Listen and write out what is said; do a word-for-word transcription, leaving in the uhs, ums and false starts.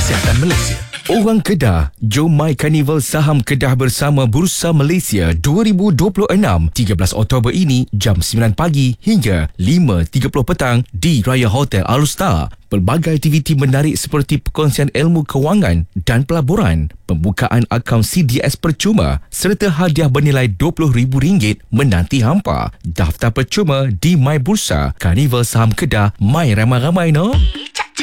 Kesihatan Malaysia. Orang Kedah, jom mai Karnival Saham Kedah bersama Bursa Malaysia dua ribu dua puluh enam tiga belas Oktober ini jam sembilan pagi hingga lima tiga puluh petang di Raya Hotel Alustar. Pelbagai aktiviti menarik seperti perkongsian ilmu kewangan dan pelaburan, pembukaan akaun C D S percuma serta hadiah bernilai dua puluh ribu ringgit menanti hampa. Daftar percuma di My Bursa Karnival Saham Kedah. Mai ramai-ramai no.